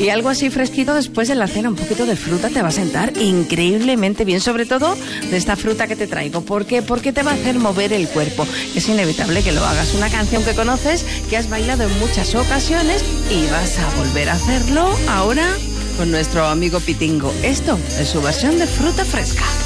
Y algo así fresquito después de la cena, un poquito de fruta te va a sentar increíblemente bien, sobre todo de esta fruta que te traigo. ¿Por qué? Porque te va a hacer mover el cuerpo. Es inevitable que lo hagas. Una canción que conoces, que has bailado en muchas ocasiones y vas a volver a hacerlo ahora con nuestro amigo Pitingo. Esto es su versión de Fruta Fresca.